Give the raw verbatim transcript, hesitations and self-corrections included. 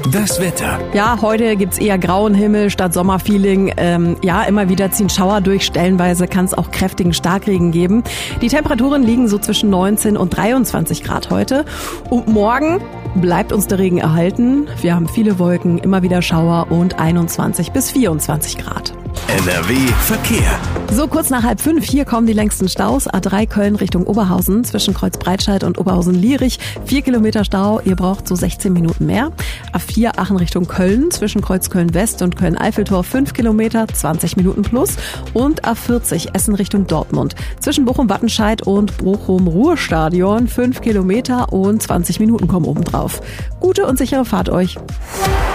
Das Wetter. Ja, heute gibt's eher grauen Himmel statt Sommerfeeling. Ähm, ja, immer wieder ziehen Schauer durch. Stellenweise kann es auch kräftigen Starkregen geben. Die Temperaturen liegen so zwischen neunzehn und dreiundzwanzig Grad heute. Und morgen bleibt uns der Regen erhalten. Wir haben viele Wolken, immer wieder Schauer und einundzwanzig bis vierundzwanzig Grad. N R W Verkehr. So, kurz nach halb fünf, hier kommen die längsten Staus. A drei Köln Richtung Oberhausen zwischen Kreuzbreitscheid und Oberhausen-Lierich. Vier Kilometer Stau, ihr braucht so sechzehn Minuten mehr. A vier Aachen Richtung Köln zwischen Kreuz Köln-West und Köln-Eiffeltor fünf Kilometer, zwanzig Minuten plus. Und A vierzig Essen Richtung Dortmund zwischen Bochum-Wattenscheid und Bochum-Ruhrstadion fünf Kilometer und zwanzig Minuten kommen obendrauf. Gute und sichere Fahrt euch.